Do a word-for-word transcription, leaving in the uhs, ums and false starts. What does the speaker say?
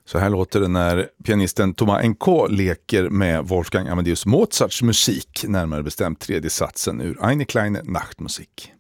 Så här låter det när pianisten Thomas N K leker med Wolfgang Amadeus Mozarts musik, närmare bestämt tredje satsen ur Eine kleine Nachtmusik.